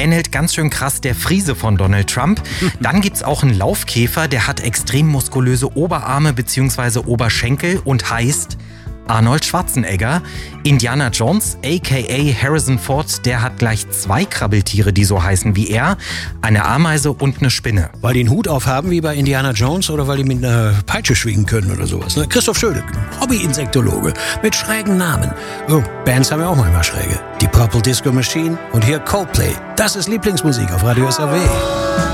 ähnelt ganz schön krass der Friese von Donald Trump. Dann gibt's auch einen Laufkäfer, der hat extrem muskulöse Oberarme bzw. Oberschenkel und heißt Arnold Schwarzenegger. Indiana Jones, a.k.a. Harrison Ford, der hat gleich 2 Krabbeltiere, die so heißen wie er. Eine Ameise und eine Spinne. Weil die einen Hut aufhaben wie bei Indiana Jones oder weil die mit einer Peitsche schwingen können oder sowas. Ne? Christoph Schöde, Hobby-Insektologe mit schrägen Namen. Oh, Bands haben ja auch manchmal schräge. Die Purple Disco Machine und hier Coldplay. Das ist Lieblingsmusik auf Radio SAW.